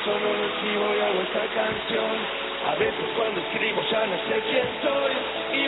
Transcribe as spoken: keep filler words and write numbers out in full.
solo recibo y hago esta canción. A veces cuando escribo ya no sé quién soy y